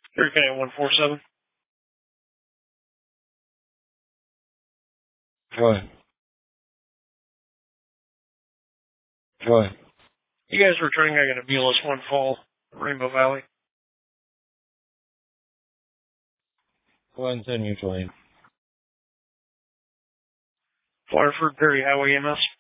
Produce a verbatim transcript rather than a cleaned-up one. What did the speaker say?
Erie County one four seven. Joy. Joy. You guys returning? I got a Mulus one fall, Rainbow Valley. Go ahead and send you, Joy. Waterford, Perry Highway E M S.